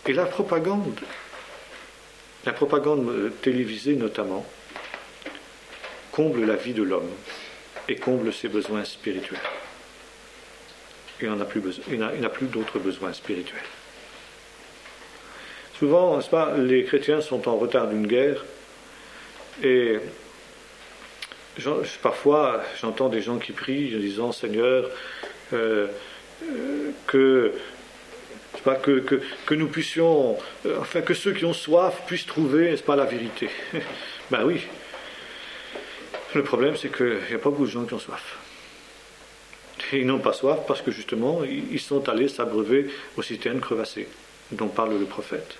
Et la propagande télévisée notamment, comble la vie de l'homme et comble ses besoins spirituels. Il n'a plus d'autres besoins spirituels. Souvent, n'est-ce pas, les chrétiens sont en retard d'une guerre et parfois j'entends des gens qui prient en disant Seigneur, que nous puissions, enfin que ceux qui ont soif puissent trouver, n'est-ce pas, la vérité. Ben oui. Le problème, c'est qu'il n'y a pas beaucoup de gens qui ont soif. Et ils n'ont pas soif parce que justement, ils sont allés s'abreuver aux citernes crevassées, dont parle le prophète.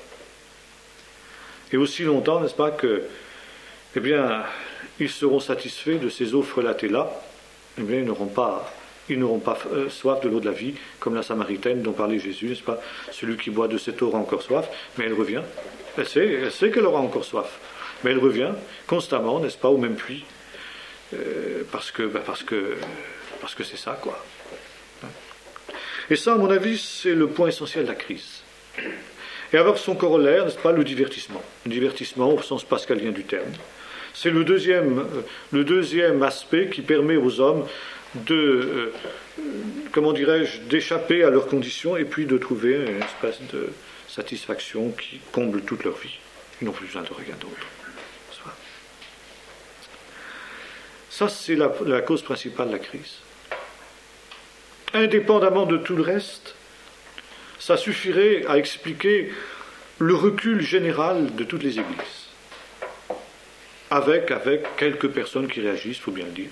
Et aussi longtemps, n'est-ce pas, que, eh bien, ils seront satisfaits de ces eaux frelatées-là, eh bien, ils n'auront pas soif de l'eau de la vie, comme la Samaritaine dont parlait Jésus, n'est-ce pas? Celui qui boit de cette eau aura encore soif, mais elle revient. Elle sait qu'elle aura encore soif, mais elle revient constamment, n'est-ce pas, au même puits, parce que c'est ça, quoi. Et ça, à mon avis, c'est le point essentiel de la crise. Et avoir son corollaire, n'est-ce pas, le divertissement. Le divertissement au sens pascalien du terme. C'est le deuxième aspect qui permet aux hommes de, d'échapper à leurs conditions et puis de trouver une espèce de satisfaction qui comble toute leur vie. Ils n'ont plus besoin de rien d'autre. Ça, c'est la cause principale de la crise. Indépendamment de tout le reste, ça suffirait à expliquer le recul général de toutes les églises. Avec quelques personnes qui réagissent, il faut bien le dire,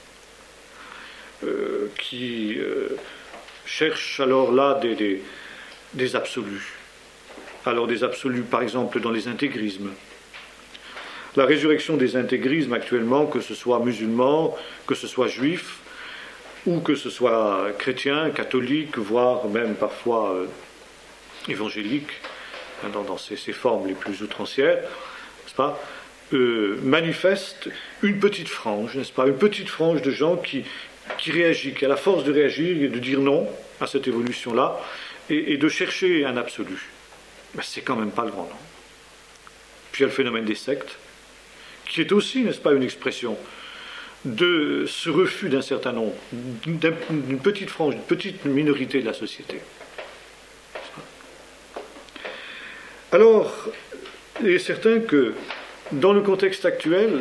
qui cherchent alors là des absolus. Alors des absolus, par exemple, dans les intégrismes. La résurrection des intégrismes actuellement, que ce soit musulmans, que ce soit juifs, ou que ce soit chrétiens, catholiques, voire même parfois évangéliques, dans ces formes les plus outrancières, n'est-ce pas, manifeste une petite frange, n'est-ce pas, une petite frange de gens qui réagit, qui a la force de réagir et de dire non à cette évolution-là, et de chercher un absolu. Mais c'est quand même pas le grand nom. Puis il y a le phénomène des sectes, qui est aussi, n'est-ce pas, une expression de ce refus d'un certain nombre, d'une petite frange, d'une petite minorité de la société. Alors, il est certain que dans le contexte actuel,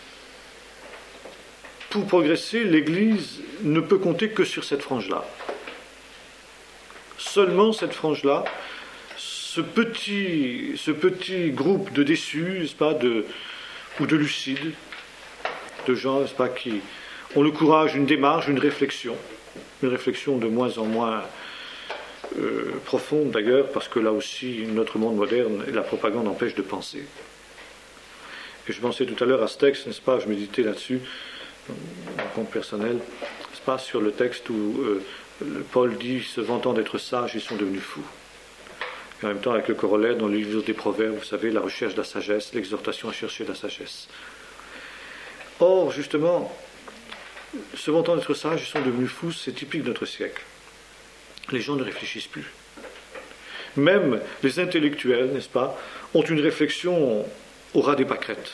pour progresser, l'Église ne peut compter que sur cette frange-là. Seulement cette frange-là, ce petit groupe de déçus, n'est-ce pas, ou de lucides, de gens, n'est-ce pas, qui ont le courage, une démarche, une réflexion de moins en moins profonde d'ailleurs, parce que là aussi, notre monde moderne et la propagande empêchent de penser. Et je pensais tout à l'heure à ce texte, n'est-ce pas, je méditais là-dessus, mon compte personnel, n'est-ce pas, sur le texte où Paul dit, se vantant d'être sages, ils sont devenus fous. Et en même temps, avec le corollaire dans le livre des Proverbes, vous savez, la recherche de la sagesse, l'exhortation à chercher la sagesse. Or, justement, se vantant d'être sages, ils sont devenus fous, c'est typique de notre siècle. Les gens ne réfléchissent plus. Même les intellectuels, n'est-ce pas, ont une réflexion au ras des pâquerettes.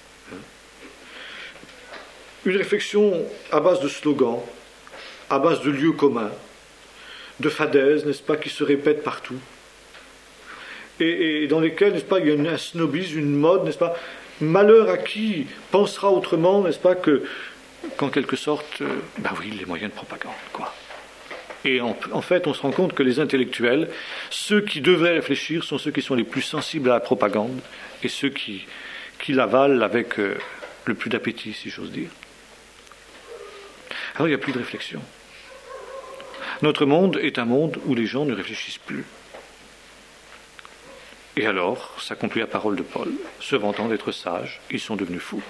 Une réflexion à base de slogans, à base de lieux communs, de fadaises, n'est-ce pas, qui se répètent partout. Et dans lesquels, n'est-ce pas, il y a un snobisme, une mode, n'est-ce pas, malheur à qui pensera autrement, n'est-ce pas, qu'en quelque sorte, les moyens de propagande, quoi. Et en fait, on se rend compte que les intellectuels, ceux qui devraient réfléchir, sont ceux qui sont les plus sensibles à la propagande, et ceux qui l'avalent avec le plus d'appétit, si j'ose dire. Alors il n'y a plus de réflexion. Notre monde est un monde où les gens ne réfléchissent plus. Et alors, s'accomplit la parole de Paul, se vantant d'être sages, ils sont devenus fous.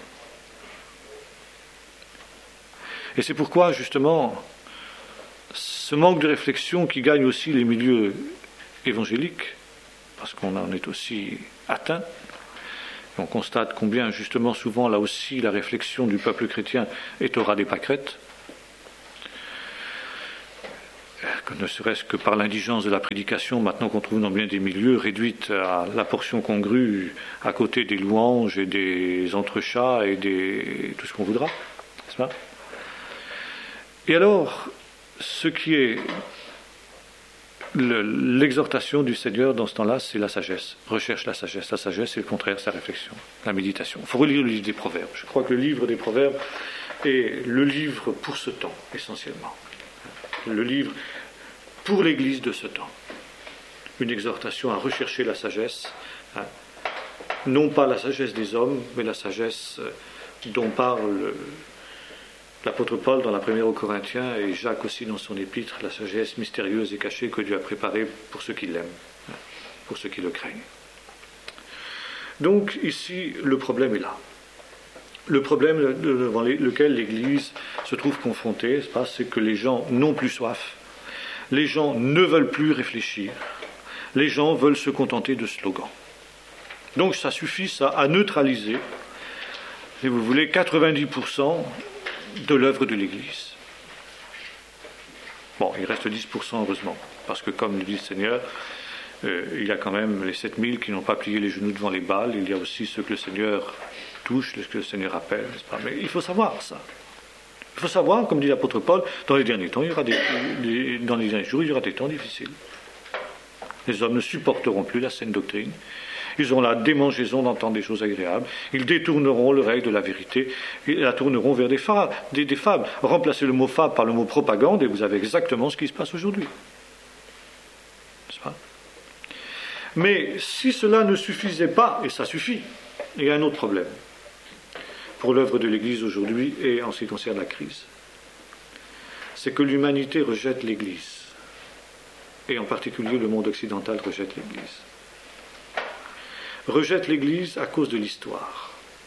Et c'est pourquoi, justement, ce manque de réflexion qui gagne aussi les milieux évangéliques, parce qu'on en est aussi atteint, et on constate combien, justement, souvent, là aussi, la réflexion du peuple chrétien est au ras des pâquerettes, que ne serait-ce que par l'indigence de la prédication, maintenant qu'on trouve dans bien des milieux, réduite à la portion congrue à côté des louanges et des entrechats et tout ce qu'on voudra, n'est-ce pas? Et alors, ce qui est l'exhortation du Seigneur dans ce temps-là, c'est la sagesse. Recherche la sagesse. La sagesse, c'est le contraire, c'est la réflexion, la méditation. Il faut relire le livre des Proverbes. Je crois que le livre des Proverbes est le livre pour ce temps, essentiellement. Le livre pour l'Église de ce temps. Une exhortation à rechercher la sagesse, hein. Non pas la sagesse des hommes, mais la sagesse dont parle l'apôtre Paul dans la première aux Corinthiens et Jacques aussi dans son épître, la sagesse mystérieuse et cachée que Dieu a préparée pour ceux qui l'aiment, pour ceux qui le craignent. Donc ici, le problème est là. Le problème devant lequel l'Église se trouve confrontée, c'est que les gens n'ont plus soif, les gens ne veulent plus réfléchir, les gens veulent se contenter de slogans. Donc ça suffit ça à neutraliser, si vous voulez, 90% de l'œuvre de l'Église. Bon, il reste 10% heureusement, parce que comme le dit le Seigneur, il y a quand même les 7000 qui n'ont pas plié les genoux devant les Baals, il y a aussi ceux que le Seigneur touche, ce que le Seigneur appelle, n'est-ce pas? Mais il faut savoir ça. Il faut savoir, comme dit l'apôtre Paul, dans les derniers temps, dans les derniers jours, il y aura des temps difficiles. Les hommes ne supporteront plus la saine doctrine. Ils ont la démangeaison d'entendre des choses agréables. Ils détourneront l'oreille de la vérité et la tourneront vers des fables. Remplacez le mot fable par le mot propagande et vous avez exactement ce qui se passe aujourd'hui. N'est-ce pas? Mais si cela ne suffisait pas, et ça suffit, il y a un autre problème pour l'œuvre de l'Église aujourd'hui et en ce qui concerne la crise. C'est que l'humanité rejette l'Église. Et en particulier le monde occidental rejette l'Église. Rejette l'Église à cause de l'histoire.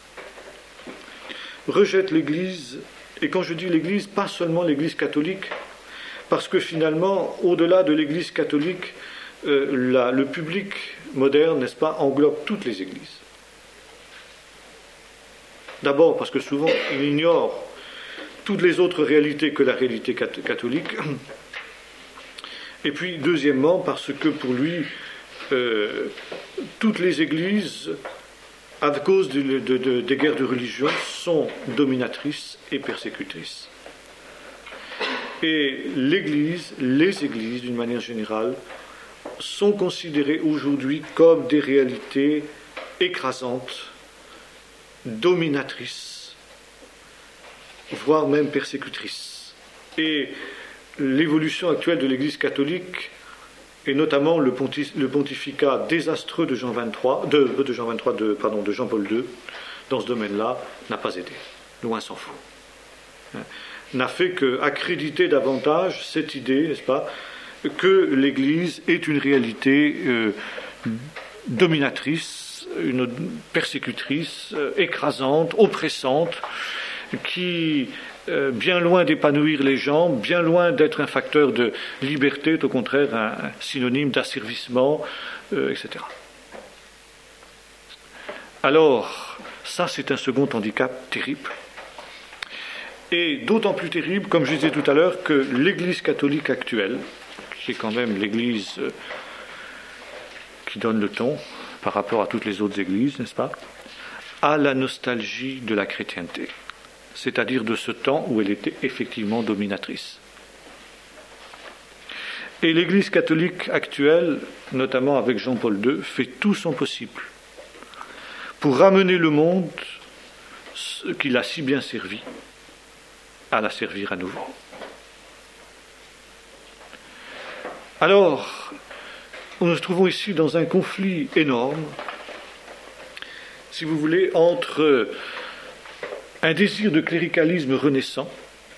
Rejette l'Église, et quand je dis l'Église, pas seulement l'Église catholique, parce que finalement, au-delà de l'Église catholique, le public moderne, n'est-ce pas, englobe toutes les Églises. D'abord parce que souvent, il ignore toutes les autres réalités que la réalité catholique. Et puis, deuxièmement, parce que pour lui, toutes les églises, à cause des guerres de religion, sont dominatrices et persécutrices. Et l'Église, les églises d'une manière générale, sont considérées aujourd'hui comme des réalités écrasantes, dominatrices, voire même persécutrices. Et l'évolution actuelle de l'Église catholique, et notamment le pontificat désastreux de Jean Paul II, dans ce domaine-là, n'a pas aidé. Loin s'en faut. N'a fait qu'accréditer davantage cette idée, n'est-ce pas, que l'Église est une réalité dominatrice, une persécutrice, écrasante, oppressante, qui, bien loin d'épanouir les gens, bien loin d'être un facteur de liberté, est au contraire un synonyme d'asservissement, etc. Alors, ça c'est un second handicap terrible. Et d'autant plus terrible, comme je disais tout à l'heure, que l'Église catholique actuelle, qui est quand même l'Église qui donne le ton par rapport à toutes les autres églises, n'est-ce pas, a la nostalgie de la chrétienté, c'est-à-dire de ce temps où elle était effectivement dominatrice. Et l'Église catholique actuelle, notamment avec Jean-Paul II, fait tout son possible pour ramener le monde qui l'a si bien servi à la servir à nouveau. Alors, nous nous trouvons ici dans un conflit énorme, si vous voulez, entre un désir de cléricalisme renaissant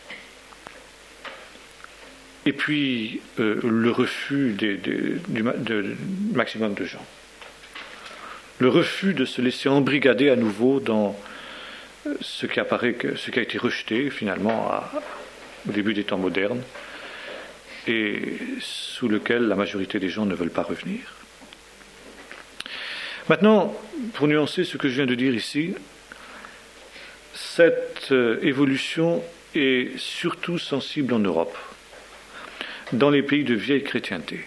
et puis le refus du maximum de gens. Le refus de se laisser embrigader à nouveau dans ce qui a été rejeté finalement au début des temps modernes et sous lequel la majorité des gens ne veulent pas revenir. Maintenant, pour nuancer ce que je viens de dire ici, cette évolution est surtout sensible en Europe. dans les pays de vieille chrétienté.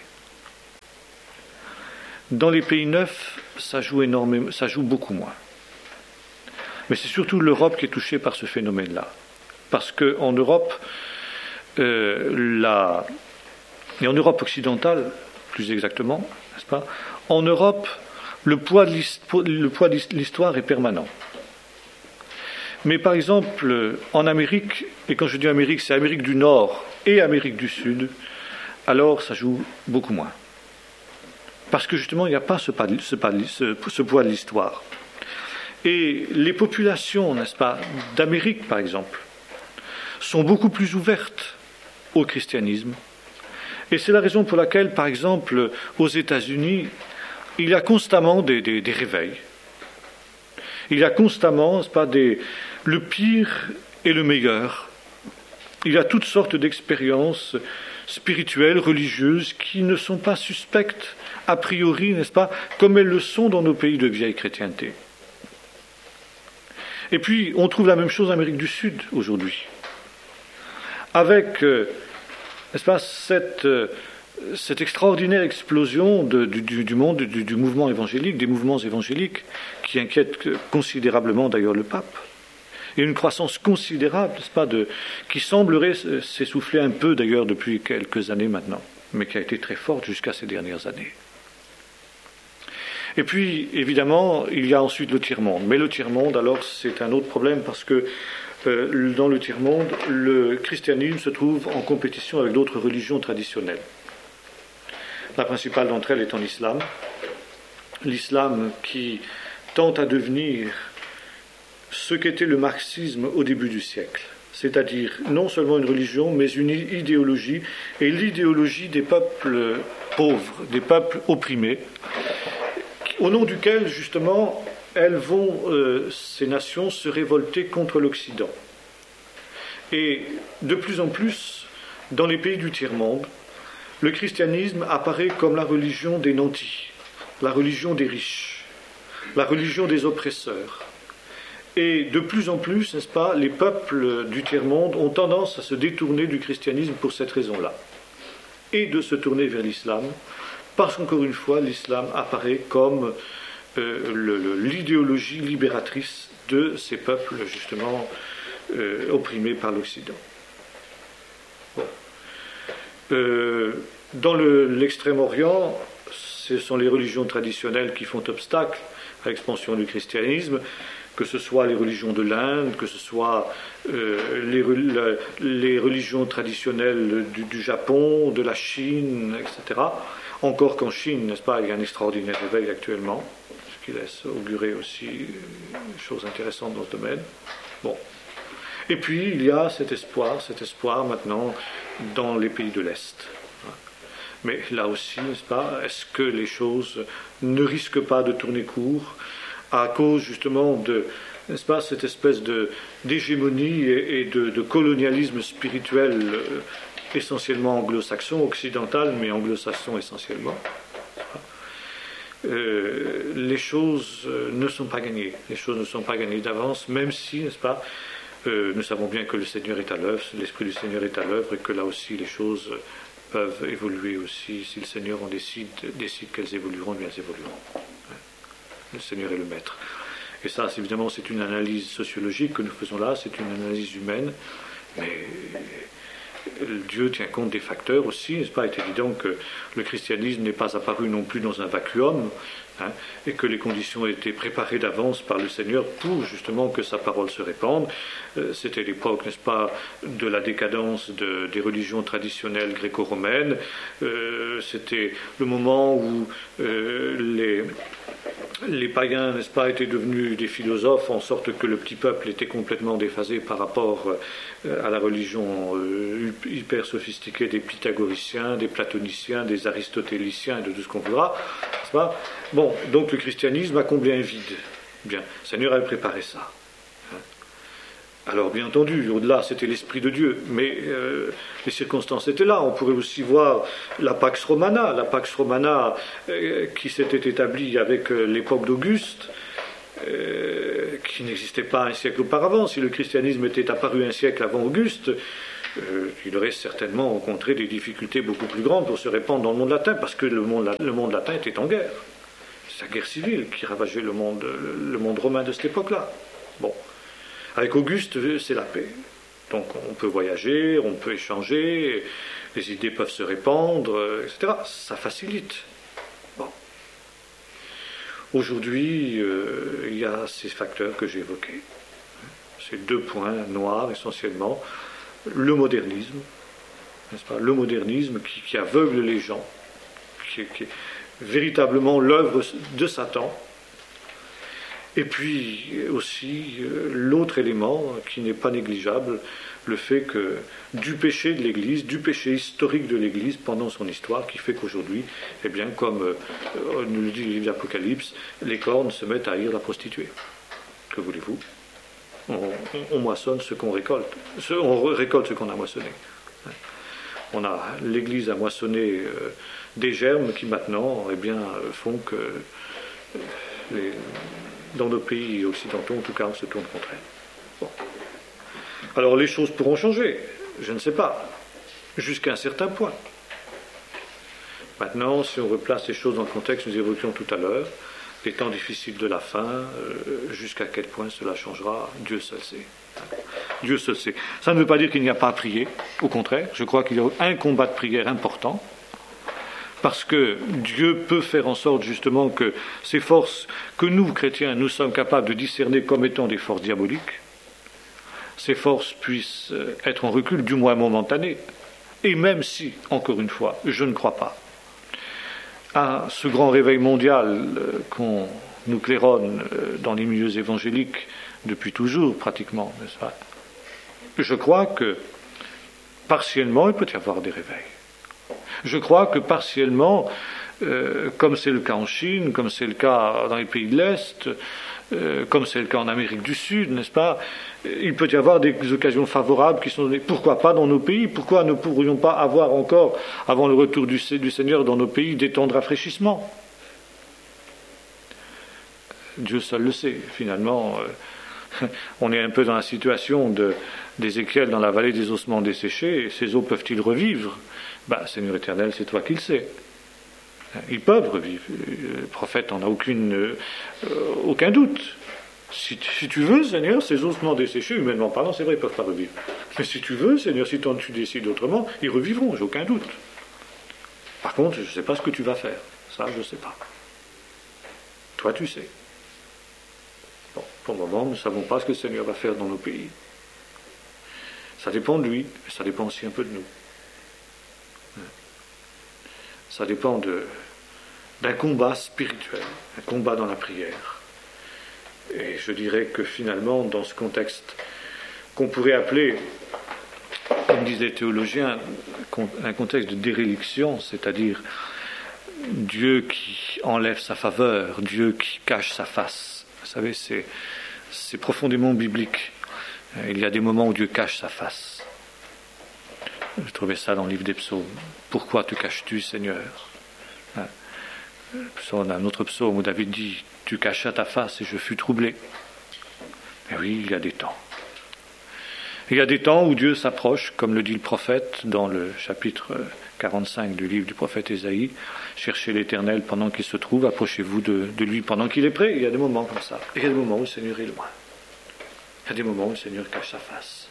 Dans les pays neufs, ça joue beaucoup moins. Mais c'est surtout l'Europe qui est touchée par ce phénomène-là. Parce qu'en Europe, et en Europe occidentale, plus exactement, n'est-ce pas, en Europe, le poids de l'histoire est permanent. Mais par exemple, en Amérique, et quand je dis Amérique, c'est Amérique du Nord et Amérique du Sud, alors ça joue beaucoup moins. Parce que justement, il n'y a pas ce poids de l'histoire. Et les populations, n'est-ce pas, d'Amérique, par exemple, sont beaucoup plus ouvertes au christianisme. Et c'est la raison pour laquelle, par exemple, aux États-Unis, il y a constamment des réveils. Il y a constamment, n'est-ce pas, le pire et le meilleur. Il y a toutes sortes d'expériences spirituelles, religieuses, qui ne sont pas suspectes, a priori, n'est-ce pas, comme elles le sont dans nos pays de vieille chrétienté. Et puis, on trouve la même chose en Amérique du Sud, aujourd'hui. Avec, n'est-ce pas, cette extraordinaire explosion du monde, du mouvement évangélique, des mouvements évangéliques, qui inquiètent considérablement d'ailleurs le pape. Et une croissance considérable, n'est-ce pas, qui semblerait s'essouffler un peu d'ailleurs depuis quelques années maintenant, mais qui a été très forte jusqu'à ces dernières années. Et puis, évidemment, il y a ensuite le tiers-monde. Mais le tiers-monde, alors, c'est un autre problème parce que dans le tiers-monde, le christianisme se trouve en compétition avec d'autres religions traditionnelles. La principale d'entre elles est en islam. L'islam qui tente à devenir ce qu'était le marxisme au début du siècle. C'est-à-dire non seulement une religion, mais une idéologie, et l'idéologie des peuples pauvres, des peuples opprimés, au nom duquel, justement, elles vont, ces nations, se révolter contre l'Occident. Et de plus en plus, dans les pays du tiers-monde, le christianisme apparaît comme la religion des nantis, la religion des riches, la religion des oppresseurs. Et de plus en plus, n'est-ce pas, les peuples du tiers-monde ont tendance à se détourner du christianisme pour cette raison-là, et de se tourner vers l'islam, parce qu'encore une fois, l'islam apparaît comme l'idéologie libératrice de ces peuples, justement, opprimés par l'Occident. Bon. Dans l'Extrême-Orient, ce sont les religions traditionnelles qui font obstacle à l'expansion du christianisme, que ce soit les religions de l'Inde, que ce soit les religions traditionnelles du Japon, de la Chine, etc. Encore qu'en Chine, n'est-ce pas, il y a un extraordinaire réveil actuellement, ce qui laisse augurer aussi des choses intéressantes dans ce domaine. Bon. Et puis, il y a cet espoir maintenant dans les pays de l'Est. Mais là aussi, n'est-ce pas, est-ce que les choses ne risquent pas de tourner court à cause justement de, n'est-ce pas, cette espèce d'hégémonie et de colonialisme spirituel essentiellement anglo-saxon, occidental, mais anglo-saxon essentiellement. Les choses ne sont pas gagnées. Les choses ne sont pas gagnées d'avance, même si, n'est-ce pas, nous savons bien que le Seigneur est à l'œuvre, l'Esprit du Seigneur est à l'œuvre, et que là aussi les choses peuvent évoluer aussi. Si le Seigneur en décide qu'elles évolueront, bien elles évolueront. Le Seigneur est le Maître. Et ça, évidemment, c'est une analyse sociologique que nous faisons là, c'est une analyse humaine, mais Dieu tient compte des facteurs aussi, n'est-ce pas? Il est évident que le christianisme n'est pas apparu non plus dans un vacuum, et que les conditions ont été préparées d'avance par le Seigneur pour justement que sa parole se répande. C'était l'époque, n'est-ce pas, de la décadence des religions traditionnelles gréco-romaines. C'était le moment où les païens, n'est-ce pas, étaient devenus des philosophes, en sorte que le petit peuple était complètement déphasé par rapport à la religion hyper sophistiquée des pythagoriciens, des platoniciens, des aristotéliciens et de tout ce qu'on voudra, n'est-ce pas? Bon, donc le christianisme a comblé un vide. Bien, le Seigneur avait préparé ça. Alors, bien entendu, au-delà, c'était l'Esprit de Dieu, mais les circonstances étaient là. On pourrait aussi voir la Pax Romana, qui s'était établie avec l'époque d'Auguste, qui n'existait pas un siècle auparavant. Si le christianisme était apparu un siècle avant Auguste, il aurait certainement rencontré des difficultés beaucoup plus grandes pour se répandre dans le monde latin, parce que le monde latin était en guerre. C'est la guerre civile qui ravageait le monde romain de cette époque-là. Bon. Avec Auguste, c'est la paix. Donc on peut voyager, on peut échanger, les idées peuvent se répandre, etc. Ça facilite. Bon. Aujourd'hui, il y a ces facteurs que j'ai évoqués. Ces deux points noirs essentiellement. Le modernisme, n'est-ce pas? Le modernisme qui aveugle les gens, qui est véritablement l'œuvre de Satan. Et puis aussi l'autre élément qui n'est pas négligeable, le fait que du péché de l'Église, du péché historique de l'Église pendant son histoire, qui fait qu'aujourd'hui, eh bien, comme nous le dit le livre d'Apocalypse, les cornes se mettent à haïr la prostituée. Que voulez-vous? On moissonne ce qu'on récolte. On récolte ce qu'on a moissonné. L'Église a moissonné des germes qui maintenant font que dans nos pays occidentaux, en tout cas, on se tourne contre elle. Bon. Alors les choses pourront changer, je ne sais pas, jusqu'à un certain point. Maintenant, si on replace les choses dans le contexte que nous évoquions tout à l'heure, les temps difficiles de la fin, jusqu'à quel point cela changera, Dieu seul sait. Dieu seul sait. Ça ne veut pas dire qu'il n'y a pas à prier, au contraire, je crois qu'il y a un combat de prière important, parce que Dieu peut faire en sorte justement que ces forces que nous, chrétiens, nous sommes capables de discerner comme étant des forces diaboliques, ces forces puissent être en recul, du moins momentané, et même si, encore une fois, je ne crois pas à ce grand réveil mondial qu'on nous claironne dans les milieux évangéliques depuis toujours, pratiquement, n'est-ce pas? Je crois que partiellement, il peut y avoir des réveils. Je crois que partiellement, comme c'est le cas en Chine, comme c'est le cas dans les pays de l'Est, comme c'est le cas en Amérique du Sud, n'est-ce pas? Il peut y avoir des occasions favorables qui sont données. Pourquoi pas dans nos pays? Pourquoi ne pourrions pas avoir encore, avant le retour du Seigneur dans nos pays, des temps de rafraîchissement? Dieu seul le sait. Finalement, on est un peu dans la situation d'Ézéchiel dans la vallée des ossements desséchés. Ces eaux peuvent-ils revivre? Seigneur éternel, c'est toi qui le sais. Ils peuvent revivre. Le prophète n'en a aucun doute. Si tu veux, Seigneur, ces ossements desséchés, humainement parlant, c'est vrai, ils ne peuvent pas revivre. Mais si tu veux, Seigneur, si tu décides autrement, ils revivront, j'ai aucun doute. Par contre, je ne sais pas ce que tu vas faire. Ça, je ne sais pas. Toi, tu sais. Bon, pour le moment, nous ne savons pas ce que le Seigneur va faire dans nos pays. Ça dépend de lui, mais ça dépend aussi un peu de nous. Ça dépend d'un combat spirituel, un combat dans la prière. Et je dirais que finalement, dans ce contexte qu'on pourrait appeler, comme disent les théologiens, un contexte de déréliction, c'est-à-dire Dieu qui enlève sa faveur, Dieu qui cache sa face. Vous savez, c'est profondément biblique. Il y a des moments où Dieu cache sa face. Je trouvais ça dans le livre des psaumes. Pourquoi te caches-tu, Seigneur? On a un autre psaume où David dit: tu cachas ta face et je fus troublé. Et oui, il y a des temps. Il y a des temps où Dieu s'approche, comme le dit le prophète dans le chapitre 45 du livre du prophète Ésaïe: cherchez l'Éternel pendant qu'il se trouve, approchez-vous de lui pendant qu'il est prêt. Il y a des moments comme ça. Et il y a des moments où le Seigneur est loin. Il y a des moments où le Seigneur cache sa face.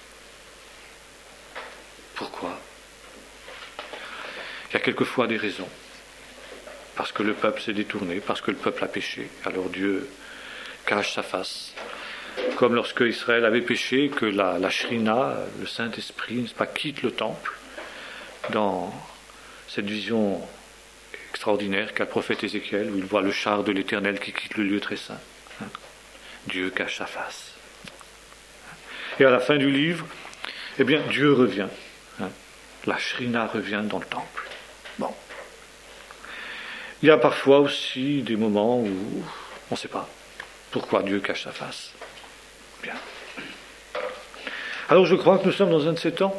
Pourquoi? Il y a quelquefois des raisons. Parce que le peuple s'est détourné, parce que le peuple a péché. Alors Dieu cache sa face. Comme lorsque Israël avait péché, que la Shrina, le Saint-Esprit, n'est-ce pas, quitte le temple, dans cette vision extraordinaire qu'a le prophète Ézéchiel, où il voit le char de l'Éternel qui quitte le lieu très saint. Dieu cache sa face. Et à la fin du livre, eh bien, Dieu revient. La Shrina revient dans le temple. Bon. Il y a parfois aussi des moments où on ne sait pas pourquoi Dieu cache sa face. Bien. Alors je crois que nous sommes dans un de ces temps.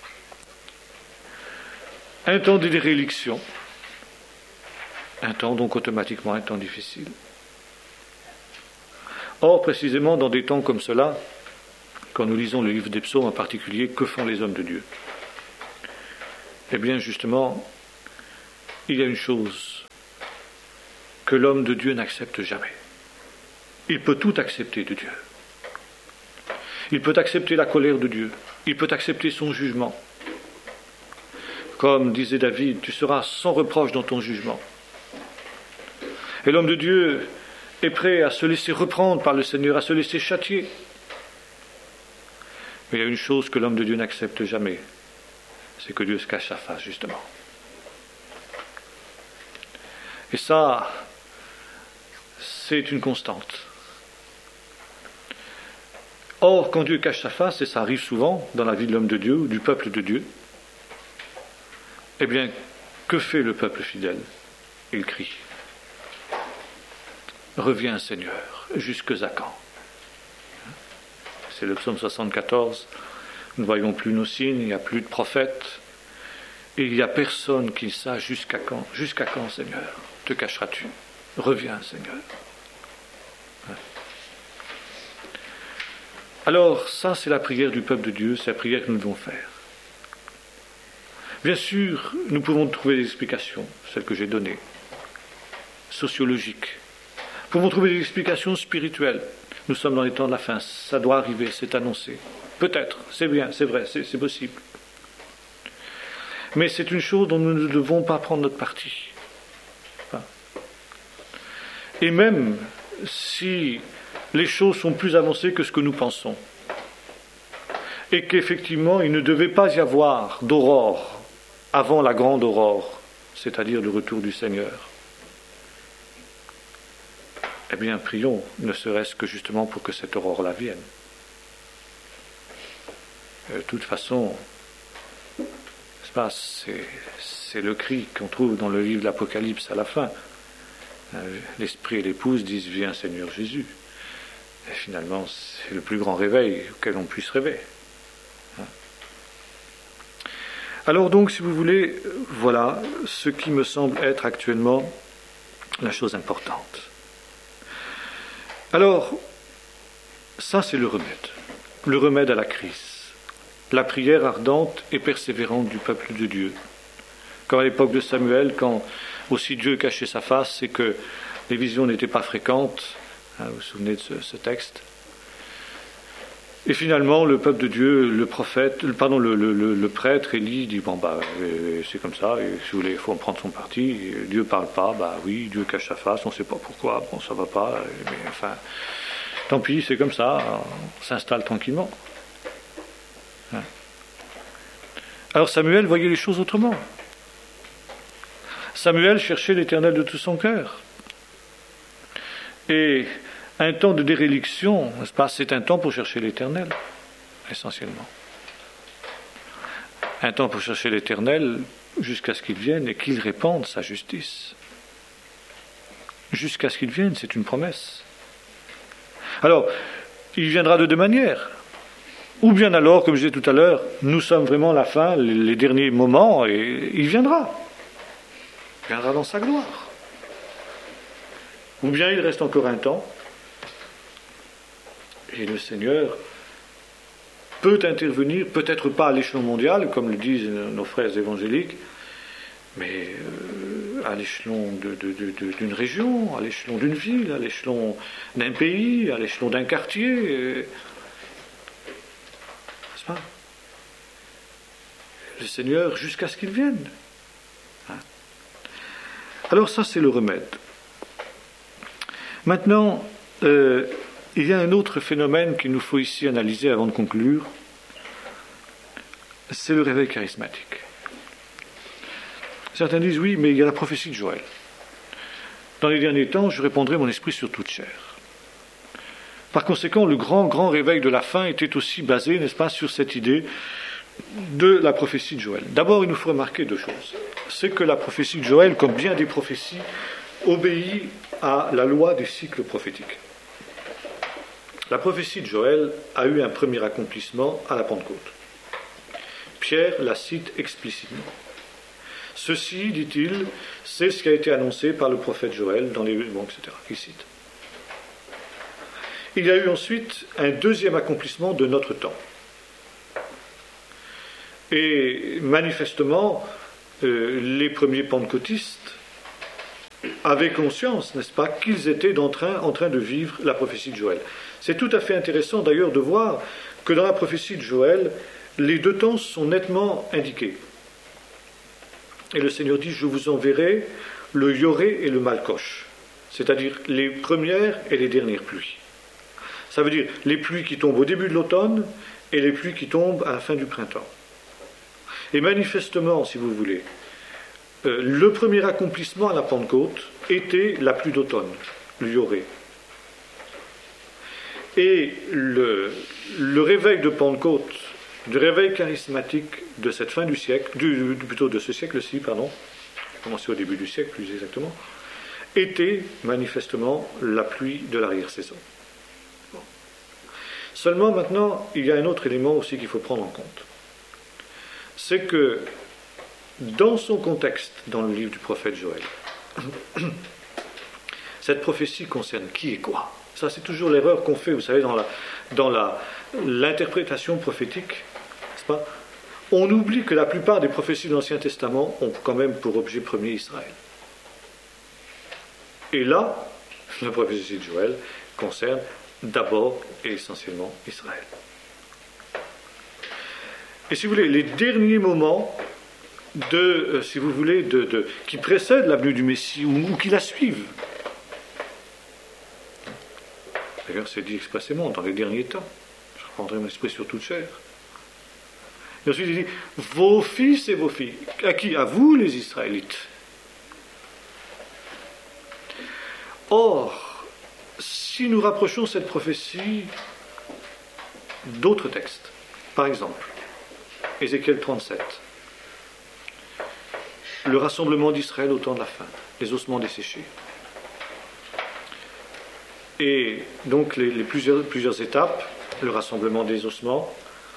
Un temps de déréliction. Un temps donc automatiquement un temps difficile. Or, précisément dans des temps comme cela, quand nous lisons le livre des psaumes en particulier, que font les hommes de Dieu? Eh bien, justement, il y a une chose que l'homme de Dieu n'accepte jamais. Il peut tout accepter de Dieu. Il peut accepter la colère de Dieu. Il peut accepter son jugement. Comme disait David, tu seras sans reproche dans ton jugement. Et l'homme de Dieu est prêt à se laisser reprendre par le Seigneur, à se laisser châtier. Mais il y a une chose que l'homme de Dieu n'accepte jamais, c'est que Dieu se cache sa face, justement. Et ça, c'est une constante. Or, quand Dieu cache sa face, et ça arrive souvent dans la vie de l'homme de Dieu ou du peuple de Dieu, eh bien, que fait le peuple fidèle? Il crie. Reviens, Seigneur, jusque à quand? C'est le psaume 74. Nous ne voyons plus nos signes, il n'y a plus de prophètes, et il n'y a personne qui sache jusqu'à quand. Jusqu'à quand, Seigneur, te cacheras-tu? Reviens, Seigneur. Alors, ça, c'est la prière du peuple de Dieu, c'est la prière que nous devons faire. Bien sûr, nous pouvons trouver des explications, celles que j'ai données, sociologiques. Nous pouvons trouver des explications spirituelles. Nous sommes dans les temps de la fin, ça doit arriver, c'est annoncé. Peut-être, c'est bien, c'est vrai, c'est possible. Mais c'est une chose dont nous ne devons pas prendre notre parti. Et même si les choses sont plus avancées que ce que nous pensons, et qu'effectivement il ne devait pas y avoir d'aurore avant la grande aurore, c'est-à-dire le retour du Seigneur, eh bien prions, ne serait-ce que justement pour que cette aurore-là vienne. De toute façon, c'est le cri qu'on trouve dans le livre de l'Apocalypse à la fin. L'Esprit et l'épouse disent « Viens Seigneur Jésus ». Et finalement, c'est le plus grand réveil auquel on puisse rêver. Alors donc, si vous voulez, voilà ce qui me semble être actuellement la chose importante. Alors, ça c'est le remède à la crise, la prière ardente et persévérante du peuple de Dieu. Comme à l'époque de Samuel, quand aussi Dieu cachait sa face et que les visions n'étaient pas fréquentes, vous vous souvenez de ce texte. Et finalement, le peuple de Dieu, le prêtre Élie dit c'est comme ça, et si vous voulez, il faut en prendre son parti. Et Dieu ne parle pas, oui, Dieu cache sa face, on ne sait pas pourquoi, ça ne va pas, mais enfin, tant pis, c'est comme ça, on s'installe tranquillement. Alors Samuel voyait les choses autrement. Samuel cherchait l'Éternel de tout son cœur. Et un temps de déréliction, n'est-ce pas, c'est un temps pour chercher l'Éternel, essentiellement. Un temps pour chercher l'Éternel jusqu'à ce qu'il vienne et qu'il répande sa justice. Jusqu'à ce qu'il vienne, c'est une promesse. Alors, il viendra de deux manières. Ou bien alors, comme je disais tout à l'heure, nous sommes vraiment à la fin, les derniers moments, et il viendra. Il viendra dans sa gloire. Ou bien il reste encore un temps, et le Seigneur peut intervenir, peut-être pas à l'échelon mondial, comme le disent nos frères évangéliques, mais à l'échelon d'une région, à l'échelon d'une ville, à l'échelon d'un pays, à l'échelon d'un quartier. N'est-ce pas? Le Seigneur jusqu'à ce qu'il vienne. Alors ça, c'est le remède. Maintenant, il y a un autre phénomène qu'il nous faut ici analyser avant de conclure, c'est le réveil charismatique. Certains disent oui, mais il y a la prophétie de Joël. Dans les derniers temps, je répandrai mon esprit sur toute chair. Par conséquent, le grand réveil de la fin était aussi basé, n'est-ce pas, sur cette idée de la prophétie de Joël. D'abord, il nous faut remarquer deux choses. C'est que la prophétie de Joël, comme bien des prophéties, obéit à la loi du cycle prophétique. La prophétie de Joël a eu un premier accomplissement à la Pentecôte. Pierre la cite explicitement. Ceci, dit-il, c'est ce qui a été annoncé par le prophète Joël dans les... etc. Il cite. Il y a eu ensuite un deuxième accomplissement de notre temps. Et manifestement, les premiers pentecôtistes avaient conscience, n'est-ce pas, qu'ils étaient en train de vivre la prophétie de Joël. C'est tout à fait intéressant d'ailleurs de voir que dans la prophétie de Joël, les deux temps sont nettement indiqués. Et le Seigneur dit, je vous enverrai le Yoré et le Malkosh, c'est-à-dire les premières et les dernières pluies. Ça veut dire les pluies qui tombent au début de l'automne et les pluies qui tombent à la fin du printemps. Et manifestement, si vous voulez, le premier accomplissement à la Pentecôte était la pluie d'automne, le Yoré. Et le réveil de Pentecôte, le réveil charismatique de cette fin du siècle, plutôt de ce siècle-ci, pardon, commencé au début du siècle plus exactement, était manifestement la pluie de l'arrière-saison. Bon. Seulement maintenant, il y a un autre élément aussi qu'il faut prendre en compte. C'est que dans son contexte, dans le livre du prophète Joël, cette prophétie concerne qui et quoi. Ça, c'est toujours l'erreur qu'on fait, vous savez, dans l'interprétation prophétique, n'est-ce pas ? On oublie que la plupart des prophéties de l'Ancien Testament ont quand même pour objet premier Israël. Et là, la prophétie de Joël concerne d'abord et essentiellement Israël. Et si vous voulez, les derniers moments si vous voulez, qui précèdent la venue du Messie ou qui la suivent. D'ailleurs, c'est dit expressément dans les derniers temps. Je reprendrai mon esprit sur toute chair. Et ensuite, il dit vos fils et vos filles. À qui ? À vous, les Israélites. Or, si nous rapprochons cette prophétie d'autres textes, par exemple, Ézéchiel 37, le rassemblement d'Israël au temps de la faim, les ossements desséchés. Et donc plusieurs étapes, le rassemblement des ossements,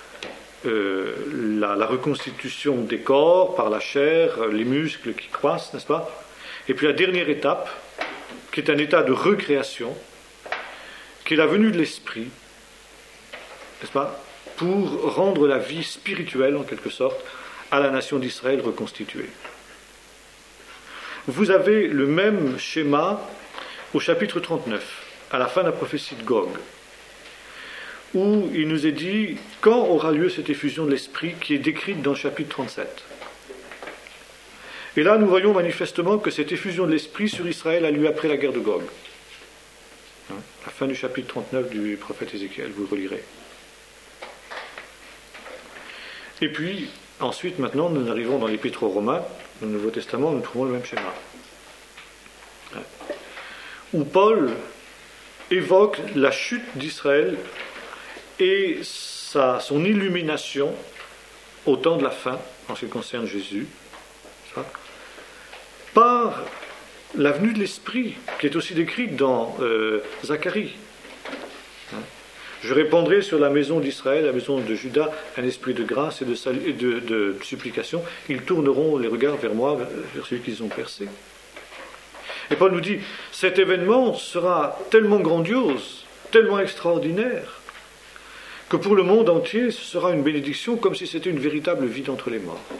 la reconstitution des corps par la chair, les muscles qui croissent, n'est-ce pas ? Et puis la dernière étape, qui est un état de recréation, qui est la venue de l'esprit, n'est-ce pas ? Pour rendre la vie spirituelle, en quelque sorte, à la nation d'Israël reconstituée. Vous avez le même schéma au chapitre 39, à la fin de la prophétie de Gog, où il nous est dit quand aura lieu cette effusion de l'esprit qui est décrite dans le chapitre 37. Et là, nous voyons manifestement que cette effusion de l'esprit sur Israël a lieu après la guerre de Gog. La fin du chapitre 39 du prophète Ézéchiel, vous le relirez. Et puis, ensuite, maintenant, nous arrivons dans l'Épître aux Romains, dans le Nouveau Testament, nous trouvons le même schéma. Où Paul évoque la chute d'Israël et son illumination au temps de la fin, en ce qui concerne Jésus, par la venue de l'Esprit, qui est aussi décrite dans Zacharie. Je répandrai sur la maison d'Israël, la maison de Juda, un esprit de grâce et de supplication. Ils tourneront les regards vers moi, vers celui qu'ils ont percé. Et Paul nous dit, cet événement sera tellement grandiose, tellement extraordinaire, que pour le monde entier, ce sera une bénédiction, comme si c'était une véritable vie d'entre les morts.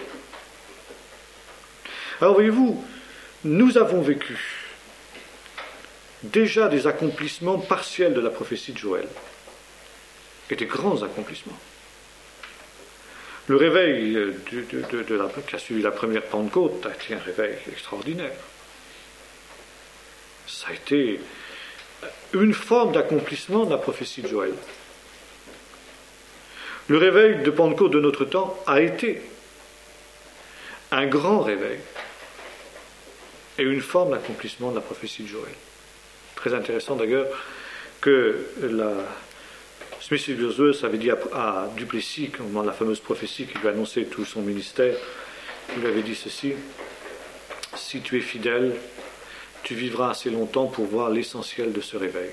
Alors voyez-vous, nous avons vécu déjà des accomplissements partiels de la prophétie de Joël. Et des grands accomplissements. Le réveil qui a suivi la première Pentecôte a été un réveil extraordinaire. Ça a été une forme d'accomplissement de la prophétie de Joël. Le réveil de Pentecôte de notre temps a été un grand réveil et une forme d'accomplissement de la prophétie de Joël. Très intéressant d'ailleurs que Smith Wigglesworth avait dit à Duplessis, au moment de la fameuse prophétie qui lui annonçait tout son ministère, il lui avait dit ceci: si tu es fidèle, tu vivras assez longtemps pour voir l'essentiel de ce réveil.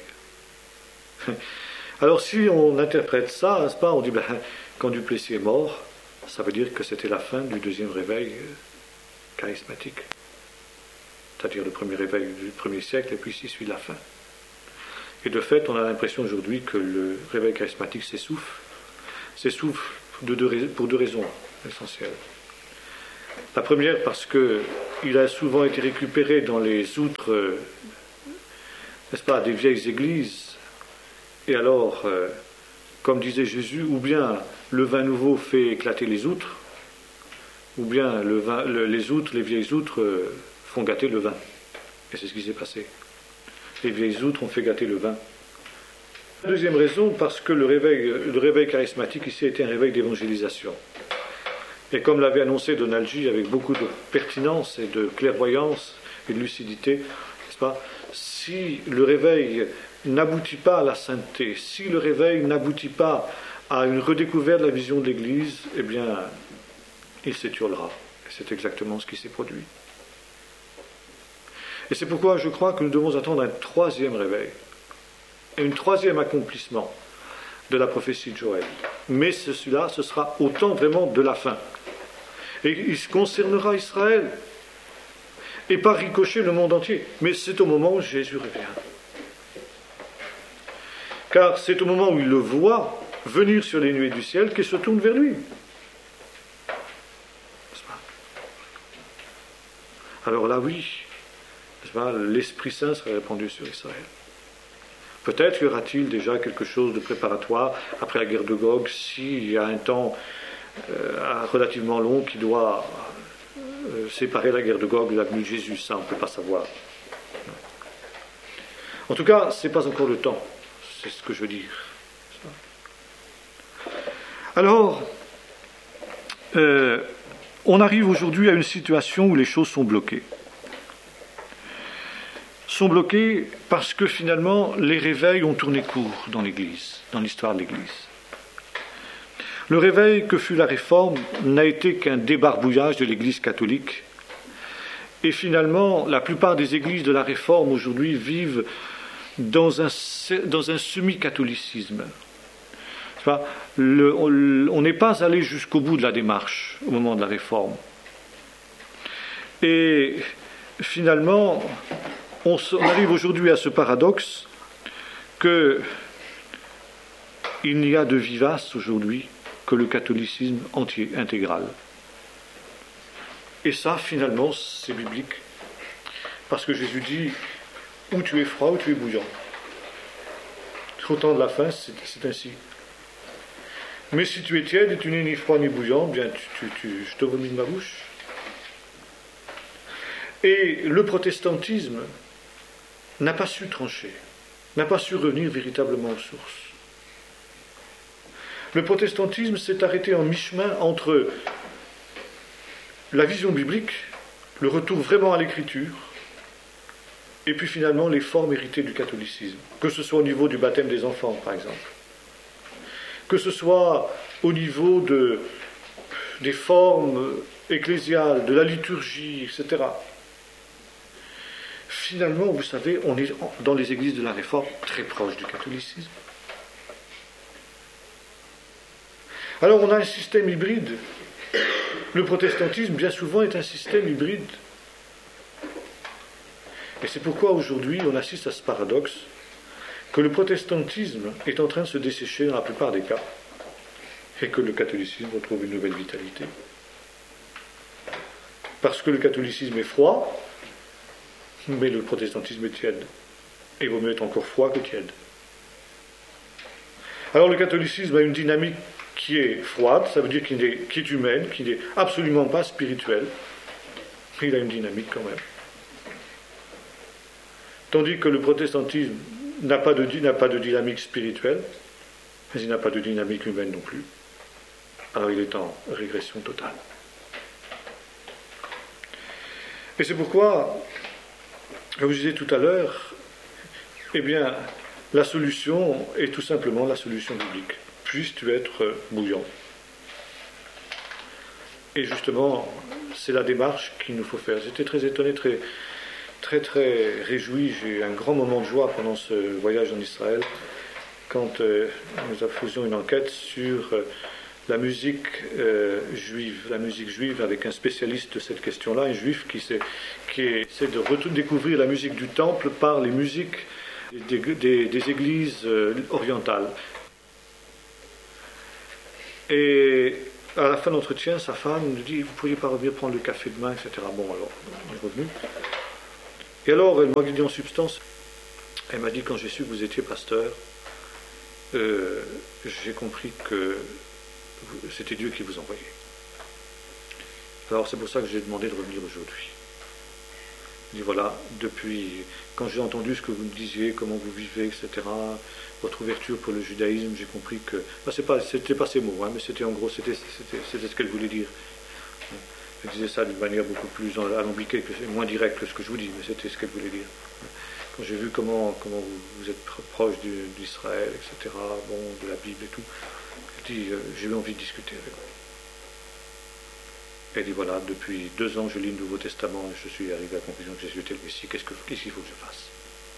Alors si on interprète ça, n'est-ce pas, on dit quand Duplessis est mort, ça veut dire que c'était la fin du deuxième réveil charismatique, c'est-à-dire le premier réveil du premier siècle, et puis ici suit la fin. Et de fait, on a l'impression aujourd'hui que le réveil charismatique s'essouffle. S'essouffle pour deux raisons essentielles. La première, parce qu'il a souvent été récupéré dans les outres, n'est-ce pas, des vieilles églises. Et alors, comme disait Jésus, ou bien le vin nouveau fait éclater les outres, ou bien les vieilles outres font gâter le vin. Et c'est ce qui s'est passé. Les vieilles outres ont fait gâter le vin. La deuxième raison, parce que le réveil charismatique ici était un réveil d'évangélisation. Et comme l'avait annoncé Donald G. avec beaucoup de pertinence et de clairvoyance et de lucidité, n'est-ce pas, si le réveil n'aboutit pas à la sainteté, si le réveil n'aboutit pas à une redécouverte de la vision de l'Église, eh bien, il s'étiolera. Et c'est exactement ce qui s'est produit. Et c'est pourquoi je crois que nous devons attendre un troisième réveil, et un troisième accomplissement de la prophétie de Joël. Mais ce sera au temps vraiment de la fin. Et il concernera Israël, et par ricochet le monde entier. Mais c'est au moment où Jésus revient. Car c'est au moment où il le voit venir sur les nuées du ciel qu'il se tourne vers lui. Alors là, oui, l'Esprit Saint sera répandu sur Israël. Peut-être y aura-t-il déjà quelque chose de préparatoire après la guerre de Gog, s'il y a un temps relativement long qui doit séparer la guerre de Gog de la venue de Jésus. Ça, on ne peut pas savoir. En tout cas, ce n'est pas encore le temps. C'est ce que je veux dire. Alors, on arrive aujourd'hui à une situation où les choses sont bloquées. Sont bloquées parce que finalement, les réveils ont tourné court dans l'Église, dans l'histoire de l'Église. Le réveil que fut la Réforme n'a été qu'un débarbouillage de l'Église catholique. Et finalement, la plupart des églises de la Réforme aujourd'hui vivent dans un semi-catholicisme. On n'est pas allé jusqu'au bout de la démarche au moment de la Réforme. Et finalement, on arrive aujourd'hui à ce paradoxe qu'il n'y a de vivace aujourd'hui que le catholicisme entier, intégral. Et ça, finalement, c'est biblique. Parce que Jésus dit, ou tu es froid ou tu es bouillant. Au temps de la fin, c'est ainsi. Mais si tu es tiède et tu n'es ni froid ni bouillant, bien je te vomis de ma bouche. Et le protestantisme n'a pas su trancher, n'a pas su revenir véritablement aux sources. Le protestantisme s'est arrêté en mi-chemin entre la vision biblique, le retour vraiment à l'écriture, et puis finalement les formes héritées du catholicisme, que ce soit au niveau du baptême des enfants, par exemple, que ce soit au niveau des formes ecclésiales, de la liturgie, etc. Finalement, vous savez, on est dans les églises de la Réforme très proche du catholicisme. Alors on a un système hybride. Le protestantisme, bien souvent, est un système hybride. Et c'est pourquoi aujourd'hui on assiste à ce paradoxe que le protestantisme est en train de se dessécher dans la plupart des cas et que le catholicisme retrouve une nouvelle vitalité. Parce que le catholicisme est froid, mais le protestantisme est tiède. Et il vaut mieux être encore froid que tiède. Alors le catholicisme a une dynamique qui est froide, ça veut dire qui est humaine, qui n'est absolument pas spirituelle. Mais il a une dynamique quand même. Tandis que le protestantisme n'a pas de dynamique spirituelle, mais il n'a pas de dynamique humaine non plus. Alors il est en régression totale. Et c'est pourquoi, comme je disais tout à l'heure, eh bien, la solution est tout simplement la solution biblique. Puisses-tu être bouillant. Et justement, c'est la démarche qu'il nous faut faire. J'étais très étonné, très réjoui. J'ai eu un grand moment de joie pendant ce voyage en Israël, quand nous faisions une enquête sur la musique juive, avec un spécialiste de cette question-là, un juif qui essaie de découvrir la musique du temple par les musiques des églises orientales. Et à la fin de l'entretien, sa femme nous dit, vous ne pourriez pas revenir prendre le café demain, etc. Bon, alors, on est revenu. Et alors, elle m'a dit en substance, elle m'a dit, quand j'ai su que vous étiez pasteur, j'ai compris que c'était Dieu qui vous envoyait. Alors c'est pour ça que j'ai demandé de revenir aujourd'hui. Je dis voilà, depuis, quand j'ai entendu ce que vous me disiez, comment vous vivez, etc., votre ouverture pour le judaïsme, j'ai compris que, c'était pas ces mots, hein, mais c'était en gros, c'était ce qu'elle voulait dire. Elle disait ça d'une manière beaucoup plus alambiquée, moins directe que ce que je vous dis, mais c'était ce qu'elle voulait dire. Quand j'ai vu comment vous êtes proche d'Israël, etc., bon, de la Bible et tout, j'ai eu envie de discuter avec vous. Elle dit voilà, depuis 2 ans je lis le Nouveau Testament et je suis arrivé à la conclusion que Jésus était le Messie, qu'est-ce qu'il faut que je fasse?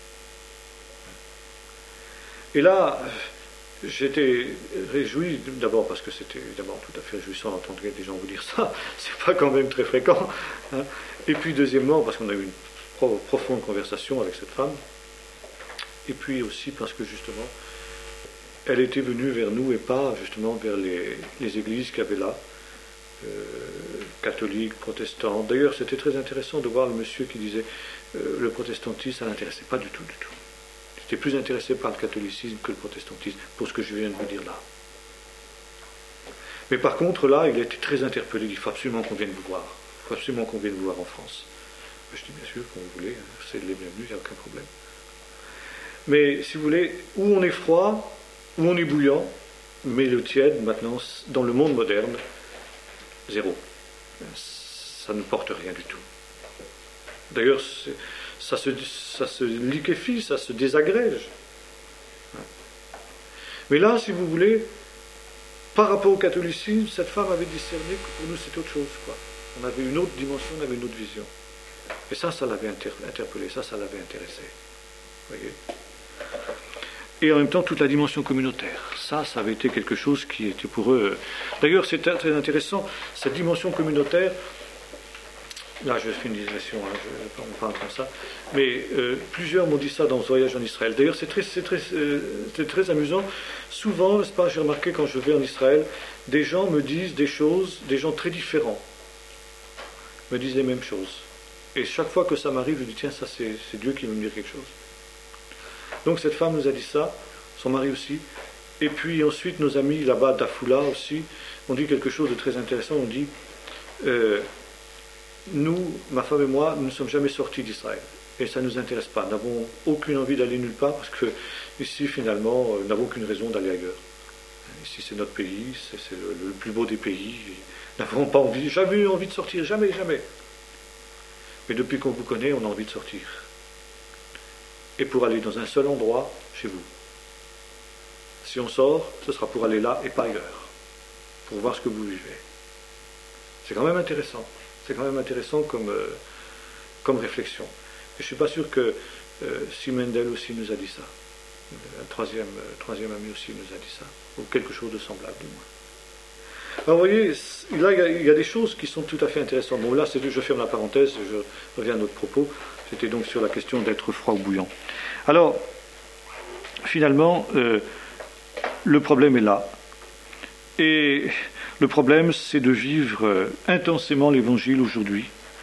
Et là, j'étais réjoui, d'abord parce que c'était évidemment tout à fait réjouissant d'entendre des gens vous dire ça, c'est pas quand même très fréquent, hein. Et puis deuxièmement, parce qu'on a eu une profonde conversation avec cette femme, et puis aussi parce que justement, elle était venue vers nous et pas justement vers les églises qu'il y avait là, catholiques, protestants. D'ailleurs, c'était très intéressant de voir le monsieur qui disait le protestantisme, ça ne l'intéressait pas du tout, du tout. Il était plus intéressé par le catholicisme que le protestantisme, pour ce que je viens de vous dire là. Mais par contre, là, il a été très interpellé. Il dit, il faut absolument qu'on vienne vous voir. Il faut absolument qu'on vienne vous voir en France. Je dis, bien sûr, quand vous voulez, c'est les bienvenus, il n'y a aucun problème. Mais, si vous voulez, où on est froid, où on est bouillant, mais le tiède, maintenant, dans le monde moderne, zéro. Ça ne porte rien du tout. D'ailleurs, ça se liquéfie, ça se désagrège. Mais là, si vous voulez, par rapport au catholicisme, cette femme avait discerné que pour nous c'était autre chose, quoi. On avait une autre dimension, on avait une autre vision. Et ça l'avait interpellé, ça l'avait intéressé. Vous voyez ? Et en même temps, toute la dimension communautaire. Ça avait été quelque chose qui était pour eux... D'ailleurs, c'est très intéressant, cette dimension communautaire... Là, je fais une digression, hein, on parle comme ça. Mais plusieurs m'ont dit ça dans ce voyage en Israël. D'ailleurs, c'est très amusant. Souvent, n'est-ce pas, j'ai remarqué quand je vais en Israël, des gens me disent des choses, des gens très différents me disent les mêmes choses. Et chaque fois que ça m'arrive, je dis, tiens, ça c'est Dieu qui veut me dire quelque chose. Donc cette femme nous a dit ça, son mari aussi. Et puis ensuite, nos amis là-bas d'Afula aussi, ont dit quelque chose de très intéressant. On dit... nous, ma femme et moi, nous ne sommes jamais sortis d'Israël. Et ça ne nous intéresse pas. Nous n'avons aucune envie d'aller nulle part parce que ici, finalement, nous n'avons aucune raison d'aller ailleurs. Ici, c'est notre pays, c'est le plus beau des pays. Nous n'avons pas envie, jamais eu envie de sortir, jamais, jamais. Mais depuis qu'on vous connaît, on a envie de sortir. Et pour aller dans un seul endroit, chez vous. Si on sort, ce sera pour aller là et pas ailleurs. Pour voir ce que vous vivez. C'est quand même intéressant. C'est quand même intéressant comme réflexion. Et je ne suis pas sûr que Simendel aussi nous a dit ça. Un troisième ami aussi nous a dit ça. Ou quelque chose de semblable, du moins. Alors vous voyez, là il y a des choses qui sont tout à fait intéressantes. Bon là, je ferme la parenthèse, je reviens à notre propos. C'était donc sur la question d'être froid ou bouillant. Alors, finalement, le problème est là. Et... le problème, c'est de vivre intensément l'Évangile aujourd'hui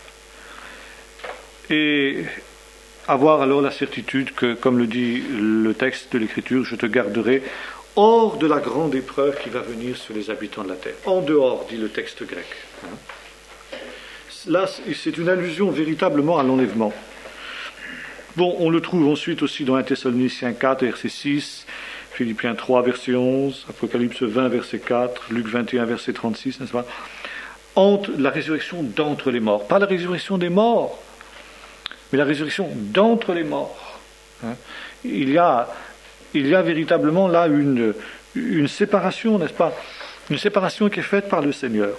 et avoir alors la certitude que, comme le dit le texte de l'Écriture, je te garderai hors de la grande épreuve qui va venir sur les habitants de la terre. En dehors, dit le texte grec. Là, c'est une allusion véritablement à l'enlèvement. Bon, on le trouve ensuite aussi dans 1 Thessaloniciens 4, verset 6, Philippiens 3, verset 11, Apocalypse 20, verset 4, Luc 21, verset 36, n'est-ce pas? La résurrection d'entre les morts. Pas la résurrection des morts, mais la résurrection d'entre les morts. Hein? Il y a véritablement là une séparation, n'est-ce pas? Une séparation qui est faite par le Seigneur.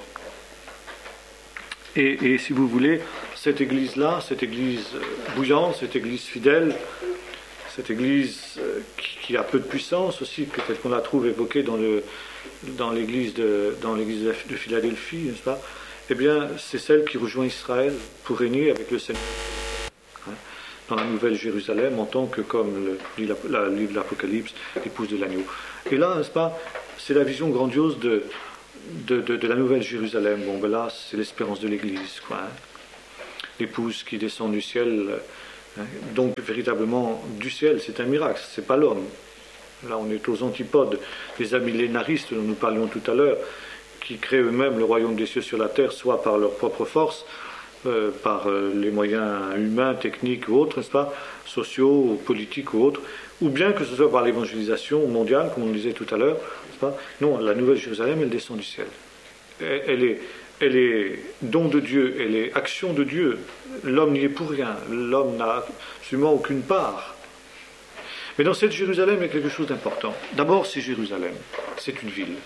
Et si vous voulez, cette église-là, cette église bouillante, cette église fidèle, cette église qui a peu de puissance aussi, peut-être qu'on la trouve évoquée dans l'église de Philadelphie, n'est-ce pas? Eh bien, c'est celle qui rejoint Israël pour régner avec le Seigneur. Hein? dans la Nouvelle Jérusalem en tant que, comme le dit le livre de l'Apocalypse, l'épouse de l'agneau. Et là, n'est-ce pas, c'est la vision grandiose de la Nouvelle Jérusalem. Bon, ben là, c'est l'espérance de l'Église, quoi. Hein. L'épouse qui descend du ciel, hein. Donc véritablement du ciel, c'est un miracle, c'est pas l'homme. Là, on est aux antipodes des amillénaristes dont nous parlions tout à l'heure, qui créent eux-mêmes le royaume des cieux sur la terre, soit par leur propre force, par les moyens humains, techniques ou autres, n'est-ce pas, sociaux, politiques ou autres, ou bien que ce soit par l'évangélisation mondiale, comme on le disait tout à l'heure, n'est-ce pas. Non, la Nouvelle Jérusalem, elle descend du ciel. Elle est don de Dieu, elle est action de Dieu. L'homme n'y est pour rien, l'homme n'a absolument aucune part. Mais dans cette Jérusalem, il y a quelque chose d'important. D'abord, c'est Jérusalem, c'est une ville.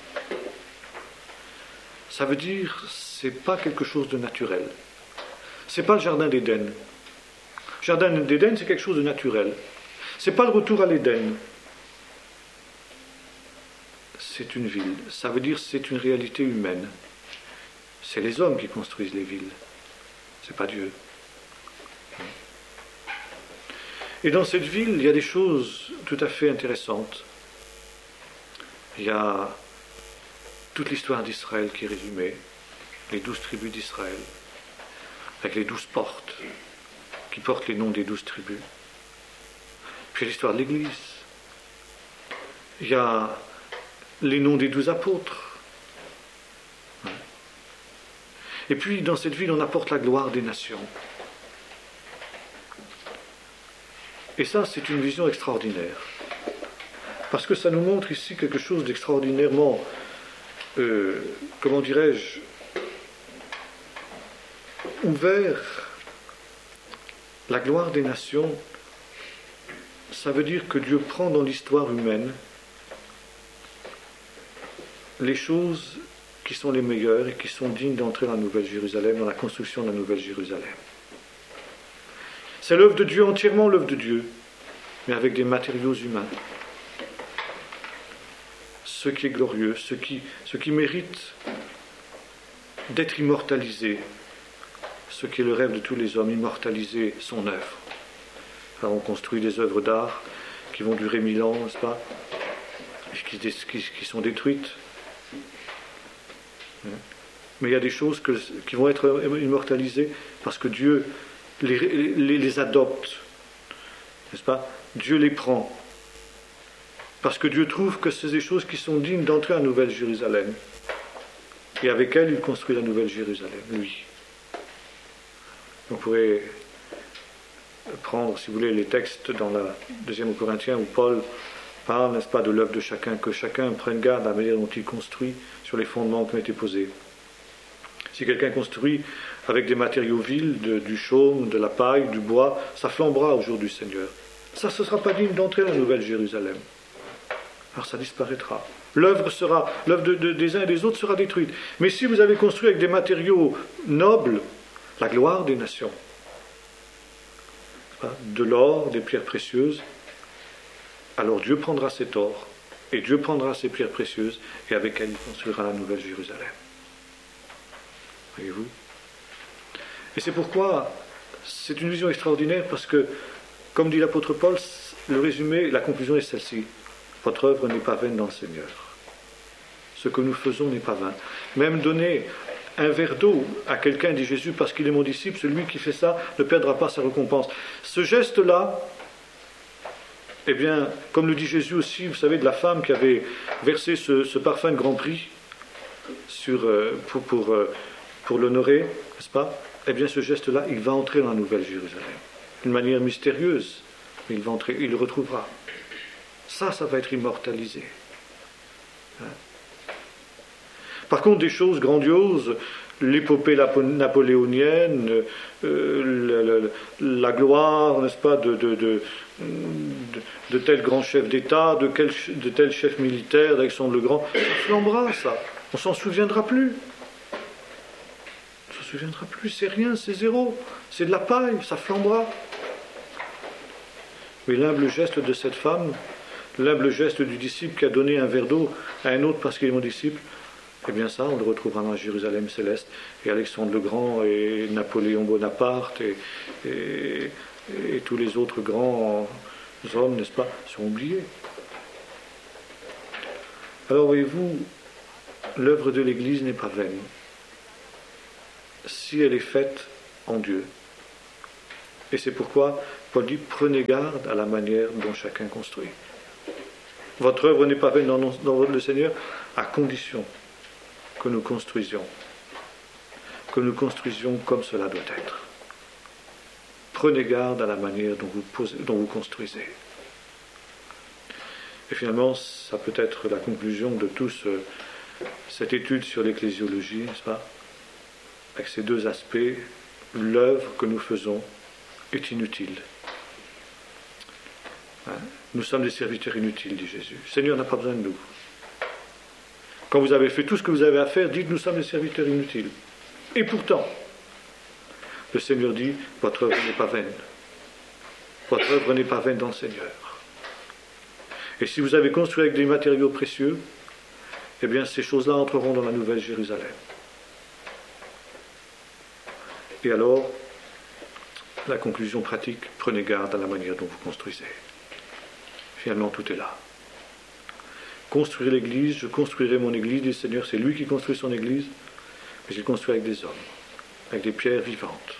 Ça veut dire, c'est pas quelque chose de naturel. C'est pas le jardin d'Éden. Le jardin d'Éden, c'est quelque chose de naturel. C'est pas le retour à l'Éden. C'est une ville. Ça veut dire, c'est une réalité humaine. C'est les hommes qui construisent les villes. C'est pas Dieu. Et dans cette ville, il y a des choses tout à fait intéressantes. Il y a toute l'histoire d'Israël qui est résumée, les 12 tribus d'Israël, avec les 12 portes, qui portent les noms des 12 tribus. Puis l'histoire de l'Église. Il y a les noms des 12 apôtres. Et puis, dans cette ville, on apporte la gloire des nations. Et ça, c'est une vision extraordinaire. Parce que ça nous montre ici quelque chose d'extraordinairement, comment dirais-je, ouvert. La gloire des nations, ça veut dire que Dieu prend dans l'histoire humaine les choses qui sont les meilleures et qui sont dignes d'entrer dans la Nouvelle Jérusalem, dans la construction de la Nouvelle Jérusalem. C'est l'œuvre de Dieu, entièrement l'œuvre de Dieu, mais avec des matériaux humains. Ce qui est glorieux, ce qui mérite d'être immortalisé, ce qui est le rêve de tous les hommes, immortaliser son œuvre. Alors on construit des œuvres d'art qui vont durer 1000 ans, n'est-ce pas, qui sont détruites. Mais il y a des choses qui vont être immortalisées parce que Dieu les adopte, n'est-ce pas? Dieu les prend. Parce que Dieu trouve que c'est des choses qui sont dignes d'entrer à la Nouvelle Jérusalem. Et avec elle, il construit la Nouvelle Jérusalem, lui. On pourrait prendre, si vous voulez, les textes dans la 2e Corinthiens où Paul parle, n'est-ce pas, de l'œuvre de chacun, que chacun prenne garde à la manière dont il construit sur les fondements qui ont été posés. Si quelqu'un construit avec des matériaux vils, du chaume, de la paille, du bois, ça flambera au jour du Seigneur. Ça, ce ne sera pas digne d'entrer dans la Nouvelle Jérusalem. Alors ça disparaîtra. L'œuvre des uns et des autres sera détruite. Mais si vous avez construit avec des matériaux nobles, la gloire des nations, de l'or, des pierres précieuses, alors Dieu prendra cet or, et Dieu prendra ces pierres précieuses, et avec elles il construira la Nouvelle Jérusalem. Voyez-vous? Et c'est pourquoi c'est une vision extraordinaire, parce que, comme dit l'apôtre Paul, le résumé, la conclusion est celle-ci. Votre œuvre n'est pas vaine dans le Seigneur. Ce que nous faisons n'est pas vain. Même donner un verre d'eau à quelqu'un, dit Jésus, parce qu'il est mon disciple, celui qui fait ça ne perdra pas sa récompense. Ce geste-là, eh bien, comme le dit Jésus aussi, vous savez, de la femme qui avait versé ce parfum de grand prix pour l'honorer, n'est-ce pas? Eh bien, ce geste-là, il va entrer dans la Nouvelle Jérusalem. D'une manière mystérieuse, mais il va entrer, il le retrouvera. Ça va être immortalisé. Par contre, des choses grandioses, l'épopée napoléonienne, la gloire, n'est-ce pas, de tel grand chef d'État, de tel chef militaire, d'Alexandre le Grand, ça flambera, ça. On s'en souviendra plus. On s'en souviendra plus, c'est rien, c'est zéro. C'est de la paille, ça flambera. Mais l'humble geste de cette femme, l'humble geste du disciple qui a donné un verre d'eau à un autre parce qu'il est mon disciple, eh bien ça, on le retrouvera dans Jérusalem céleste. Et Alexandre le Grand et Napoléon Bonaparte et et tous les autres grands hommes, n'est-ce pas, sont oubliés. Alors voyez-vous, l'œuvre de l'Église n'est pas vaine si elle est faite en Dieu. Et c'est pourquoi Paul dit, prenez garde à la manière dont chacun construit. Votre œuvre n'est pas vaine dans le Seigneur, à condition que nous construisions comme cela doit être. Prenez garde à la manière dont vous construisez. Et finalement, ça peut être la conclusion de toute cette étude sur l'ecclésiologie, n'est-ce pas? Avec ces deux aspects, l'œuvre que nous faisons est inutile. Nous sommes des serviteurs inutiles, dit Jésus. Le Seigneur n'a pas besoin de nous. Quand vous avez fait tout ce que vous avez à faire, dites, nous sommes des serviteurs inutiles. Et pourtant, le Seigneur dit, votre œuvre n'est pas vaine. Votre œuvre n'est pas vaine dans le Seigneur. Et si vous avez construit avec des matériaux précieux, eh bien ces choses-là entreront dans la Nouvelle Jérusalem. Et alors, la conclusion pratique, prenez garde à la manière dont vous construisez. Finalement, tout est là. Construire l'Église, je construirai mon Église, dit le Seigneur, c'est lui qui construit son Église, mais il construit avec des hommes, avec des pierres vivantes.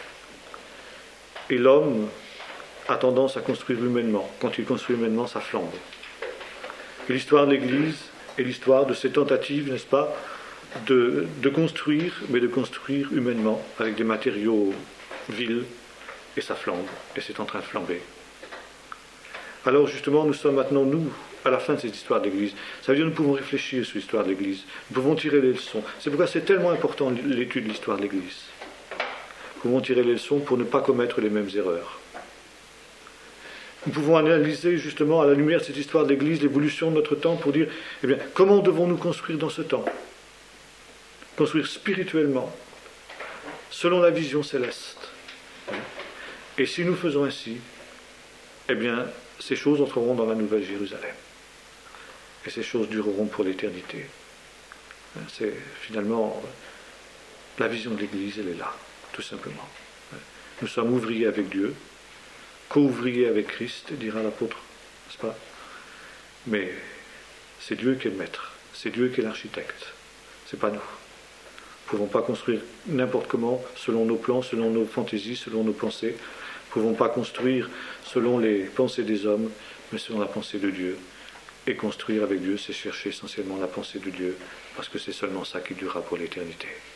Et l'homme a tendance à construire humainement. Quand il construit humainement, ça flambe. Et l'histoire de l'Église est l'histoire de ces tentatives, n'est-ce pas, de construire, mais de construire humainement, avec des matériaux vils, et ça flambe, et c'est en train de flamber. Alors justement, nous sommes maintenant, nous, à la fin de cette histoire d'Église. Ça veut dire que nous pouvons réfléchir sur l'histoire de l'Église. Nous pouvons tirer les leçons. C'est pourquoi c'est tellement important l'étude de l'histoire de l'Église. Nous pouvons tirer les leçons pour ne pas commettre les mêmes erreurs. Nous pouvons analyser justement à la lumière de cette histoire de l'Église l'évolution de notre temps pour dire, eh bien, comment devons-nous construire dans ce temps? Construire spirituellement, selon la vision céleste. Et si nous faisons ainsi, eh bien, ces choses entreront dans la Nouvelle Jérusalem. Et ces choses dureront pour l'éternité. C'est finalement la vision de l'Église, elle est là, tout simplement. Nous sommes ouvriers avec Dieu, co-ouvriers avec Christ, dira l'apôtre, n'est-ce pas? Mais c'est Dieu qui est le maître, c'est Dieu qui est l'architecte, c'est pas nous. Nous ne pouvons pas construire n'importe comment, selon nos plans, selon nos fantaisies, selon nos pensées. Nous ne pouvons pas construire selon les pensées des hommes, mais selon la pensée de Dieu. Et construire avec Dieu, c'est chercher essentiellement la pensée de Dieu, parce que c'est seulement ça qui durera pour l'éternité.